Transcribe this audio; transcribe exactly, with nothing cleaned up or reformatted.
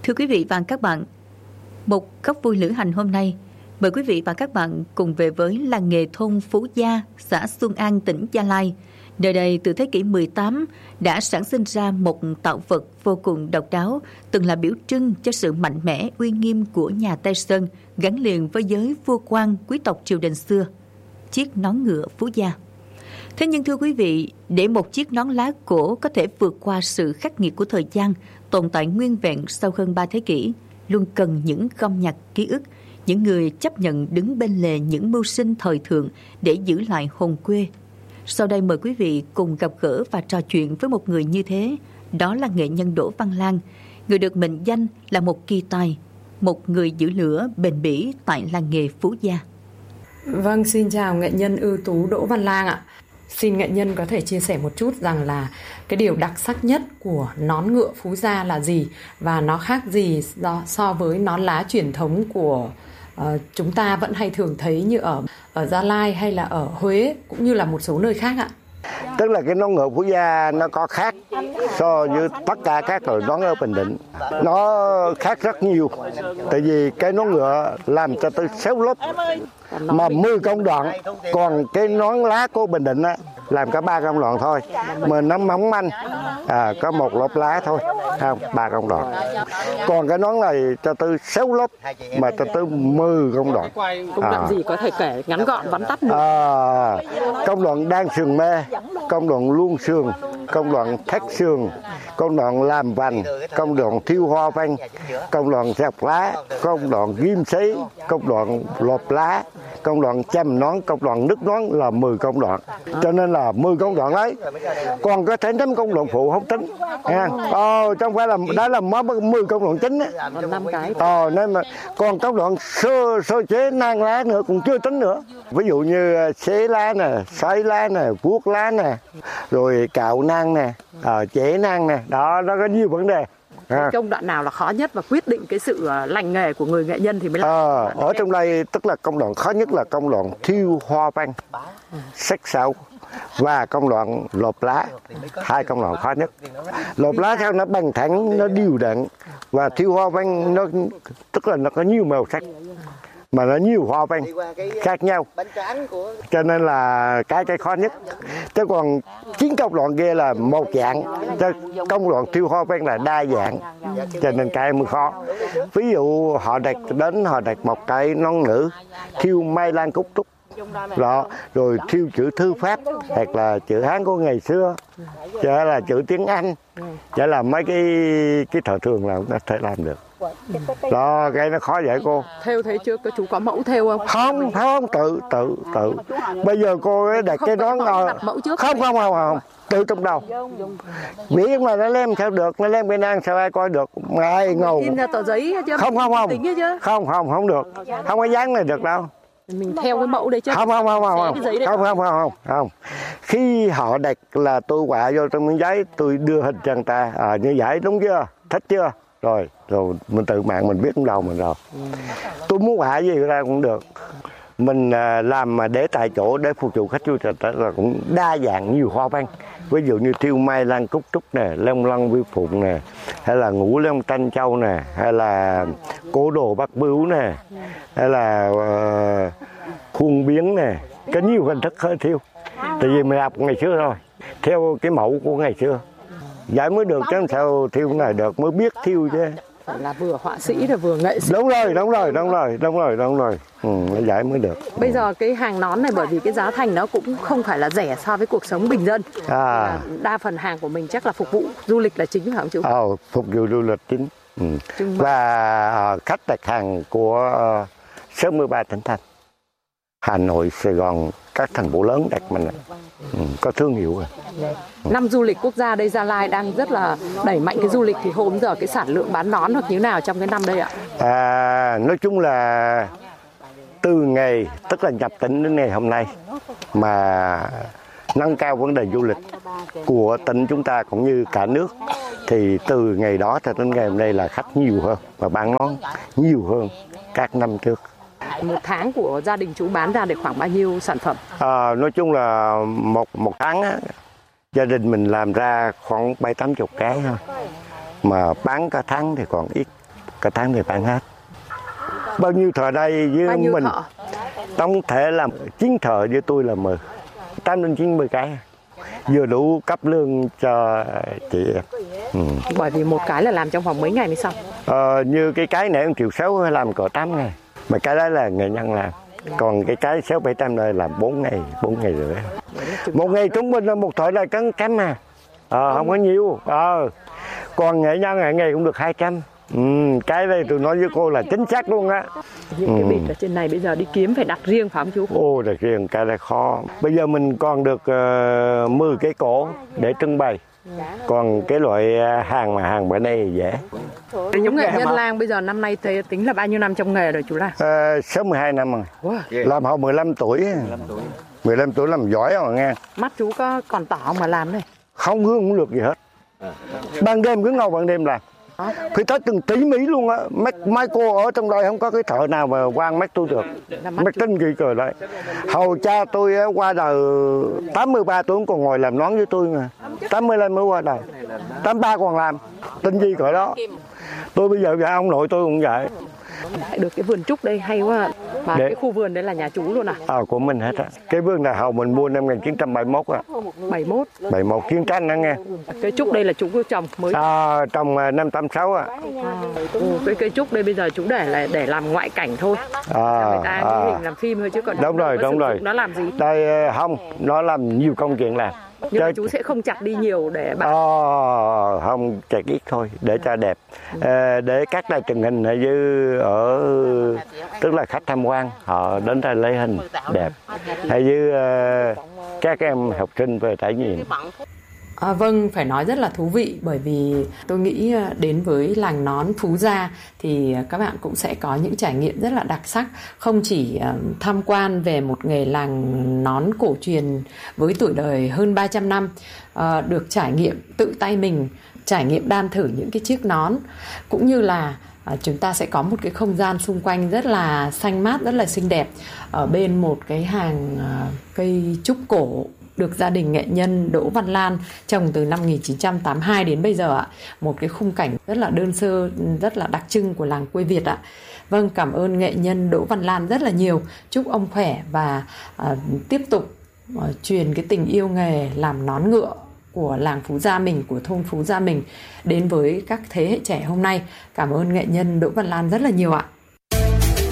Thưa quý vị và các bạn, một góc vui lữ hành hôm nay, mời quý vị và các bạn cùng về với làng nghề thôn Phú Gia, xã Xuân An, tỉnh Gia Lai. Nơi đây từ thế kỷ mười tám đã sản sinh ra một tạo vật vô cùng độc đáo, từng là biểu trưng cho sự mạnh mẽ, uy nghiêm của nhà Tây Sơn, gắn liền với giới vua quan, quý tộc triều đình xưa. Chiếc nón ngựa Phú Gia. Thế nhưng thưa quý vị, để một chiếc nón lá cổ có thể vượt qua sự khắc nghiệt của thời gian, tồn tại nguyên vẹn sau hơn ba thế kỷ, luôn cần những gom nhặt ký ức, những người chấp nhận đứng bên lề những mưu sinh thời thượng để giữ lại hồn quê. Sau đây mời quý vị cùng gặp gỡ và trò chuyện với một người như thế, đó là nghệ nhân Đỗ Văn Lan, người được mệnh danh là một kỳ tài, một người giữ lửa bền bỉ tại làng nghề Phú Gia. Vâng, xin chào nghệ nhân ưu tú Đỗ Văn Lan ạ. Xin nghệ nhân có thể chia sẻ một chút rằng là cái điều đặc sắc nhất của nón ngựa Phú Gia là gì và nó khác gì do, so với nón lá truyền thống của uh, chúng ta vẫn hay thường thấy như ở ở Gia Lai hay là ở Huế cũng như là một số nơi khác ạ. Tức là cái nón ngựa Phú Gia nó có khác so với tất cả các loại nón ở Bình Định. Nó khác rất nhiều. Tại vì cái nón ngựa làm cho tới sáu lớp mà mười công đoạn. Còn cái nón lá của Bình Định á, làm có ba công đoạn thôi. Mà nó mỏng manh, à, có một lớp lá thôi, không, ba công đoạn. Còn cái nón này cho tới sáu lớp mà cho tới mười công đoạn. Công đoạn à. gì có thể kể ngắn gọn vắn tắt được? À, công đoạn đan sườn mê, công đoạn luông sườn, công đoạn thắt sườn, công đoạn làm vành, công đoạn thiêu hoa văn, công đoạn dọc lá, công đoạn ghim sấy, công đoạn lột lá, công đoạn châm nón, công đoạn nứt nón là mười công đoạn. Cho nên là mười công đoạn ấy. Còn có thể năm công đoạn phụ không tính. Nha. Ờ, trong phải là đó là mười công đoạn chính á. năm cái. Ờ, nên mà còn công đoạn sơ sơ chế nang lá nữa cũng chưa tính nữa. Ví dụ như xế lá nè, xoáy lá nè, vuốt lá nè, rồi cạo nang nè, ờ, chế nang nè, đó nó có nhiều vấn đề. À. Công đoạn nào là khó nhất và quyết định cái sự lành nghề của người nghệ nhân thì mới là ờ, ở trong đây tức là công đoạn khó nhất là công đoạn thiêu hoa văn, sắc sảo và công đoạn lột lá, hai công đoạn khó nhất. Lột lá theo nó bằng thẳng, nó đều đặn, và thiêu hoa văn nó tức là nó có nhiều màu sắc mà nó nhiều hoa văn khác nhau, cho nên là cái cái khó nhất. Chứ còn chín công đoạn kia là một dạng, chứ công đoạn thiêu hoa văn là đa dạng, cho nên cái mới khó. Ví dụ họ đặt đến họ đặt một cái nón nữ thiêu mai lan cúc trúc đó, rồi thiêu chữ thư pháp hoặc là chữ Hán của ngày xưa, chứ là chữ tiếng Anh, chứ là mấy cái cái thời thường là có thể làm được. Đó, cái nó khó vậy cô. Theo thấy chưa, có chú có mẫu theo không? Không, không, tự, tự, tự. Bây giờ cô ấy đặt cái nón ngồi. Không, không, không, không, tự trong đầu. Miễn mà nó lem theo được, nó lem bên ăn sao ai coi được. Ngày ngầu. In ra tờ giấy chưa? Không, không, không. Không, không, không được. Không có dán này được đâu. Mình theo cái mẫu đấy chứ. Không, không, không, không. Không, không, không, không, không. Khi họ đặt là tôi quạ vô trong miếng giấy, tôi đưa hình cho người ta. À, như vậy đúng chưa? Thích chưa? Rồi, rồi mình tự mạng mình biết trong đầu mình rồi. Ừ. Tôi muốn họa gì ra cũng được. Mình làm mà để tại chỗ để phục vụ khách du lịch là cũng đa dạng nhiều hoa văn. Ví dụ như thiêu mai lan cúc trúc nè, long lăng vi phụng nè, hay là ngũ long tranh châu nè, hay là cố đồ bắc bướu nè, hay là uh, khuôn biến nè, có nhiều hình thức hơi thiêu. Tại vì mình học ngày xưa rồi, theo cái mẫu của ngày xưa. Vậy mới được chứ sao thiêu này được, mới biết thiêu chứ. Phải là vừa họa sĩ rồi vừa nghệ sĩ. Đúng rồi, đúng rồi, đúng rồi, đúng rồi, đúng rồi. Ừ, vậy mới được. Bây giờ cái hàng nón này bởi vì cái giá thành nó cũng không phải là rẻ so với cuộc sống bình dân. À. Đa phần hàng của mình chắc là phục vụ du lịch là chính phải không chú? Ờ, phục vụ du lịch chính. Ừ. Và uh, khách đặt hàng của uh, sáu mươi ba tỉnh thành. Hà Nội, Sài Gòn, các thành phố lớn đặt mình ừ, có thương hiệu rồi. Năm du lịch quốc gia đây, Gia Lai đang rất là đẩy mạnh cái du lịch, thì hôm giờ cái sản lượng bán nón hoặc như thế nào trong cái năm đây ạ? À, nói chung là từ ngày tức là nhập tỉnh đến ngày hôm nay mà nâng cao vấn đề du lịch của tỉnh chúng ta cũng như cả nước, thì từ ngày đó cho đến ngày hôm nay là khách nhiều hơn và bán nón nhiều hơn các năm trước. Một tháng của gia đình chú bán ra được khoảng bao nhiêu sản phẩm? À, nói chung là một một tháng á, gia đình mình làm ra khoảng bảy tám chục cái thôi, mà bán cả tháng thì còn ít. cả tháng thì bán hết. Bao nhiêu thợ đây với Bao nhiêu mình thợ? tổng thể là chín thợ với tôi là mười tám đến chín mươi cái, vừa đủ cấp lương cho chị em. Ừ. Bởi vì một cái là làm trong vòng mấy ngày mới xong. Ờ, như cái cái này một triệu sáu làm cỡ tám ngày, mà cái đó là nghệ nhân làm. Còn cái cái sáu bảy trăm này làm bốn ngày, bốn ngày rưỡi. Một ngày trung bình là một thợ là cân cắm mà, ờ, không có nhiều. Ờ. Còn nghệ nhân ngày ngày cũng được hai trăm. Ừ, cái đây tôi nói với cô là chính xác luôn á. Những cái bịch ở trên này bây giờ đi kiếm phải đặt riêng phải không chú? Ô, đặt riêng cái này khó. Bây giờ mình còn được uh, mười cái cổ để trưng bày. Còn cái loại hàng mà hàng bữa nay dễ. Những nghệ nhân làng bây giờ năm nay tính là bao nhiêu năm trong nghề rồi chú là? Uh, sáu mươi hai năm rồi. Wow. Làm hầu mười lăm tuổi. mười lăm tuổi làm giỏi rồi nghe. Mắt chú có còn tỏ mà làm này? Không hương không được gì hết. Ban đêm cứ ngồi ban đêm làm. Phải tới từng tí mỹ luôn á. Mấy cô ở trong đây không có cái thợ nào mà quan mắt tôi được. Mắt tinh kỳ cờ đấy. Hầu cha tôi qua đời tám mươi ba tuổi còn ngồi làm nón với tôi mà. tám mươi lăm mới qua đời. tám mươi ba còn làm. Tinh gì cỡ đó. Tôi bây giờ dạ ông nội tôi cũng vậy. Được cái vườn trúc đây hay quá. Và Để... cái khu vườn đấy là nhà chú luôn à? Ờ, của mình hết á. Cái vườn này hầu mình mua năm một nghìn chín trăm bảy mươi mốt á. bảy mươi mốt. bảy mươi mốt chiến tranh đó nghe. Cái trúc đây là chú trồng mới. À, trồng năm tám sáu á. À, cái cây trúc đây bây giờ chú để là để làm ngoại cảnh thôi. À, người ta à. hình làm phim thôi chứ còn đúng rồi, đúng rồi. Nó làm gì? Đây không, nó làm nhiều công chuyện làm. Nhưng mà chú sẽ không chặt đi nhiều để bán. Ờ, không, chặt ít thôi để cho đẹp. À, để các đài truyền hình ở dưới ở tức là khách tham quan họ đến đây lấy hình đẹp. Hay với uh, các em học sinh về trải nghiệm. À, vâng, phải nói rất là thú vị bởi vì tôi nghĩ đến với làng nón Phú Gia thì các bạn cũng sẽ có những trải nghiệm rất là đặc sắc, không chỉ tham quan về một nghề làng nón cổ truyền với tuổi đời hơn ba trăm năm, à, được trải nghiệm tự tay mình, trải nghiệm đan thử những cái chiếc nón, cũng như là à, chúng ta sẽ có một cái không gian xung quanh rất là xanh mát, rất là xinh đẹp ở bên một cái hàng à, cây trúc cổ được gia đình nghệ nhân Đỗ Văn Lan trồng từ năm một nghìn chín trăm tám mươi hai đến bây giờ ạ. Một cái khung cảnh rất là đơn sơ, rất là đặc trưng của làng quê Việt ạ. Vâng, cảm ơn nghệ nhân Đỗ Văn Lan rất là nhiều. Chúc ông khỏe và à, tiếp tục à, truyền cái tình yêu nghề làm nón ngựa của làng Phú Gia mình, của thôn Phú Gia mình đến với các thế hệ trẻ hôm nay. Cảm ơn nghệ nhân Đỗ Văn Lan rất là nhiều ạ.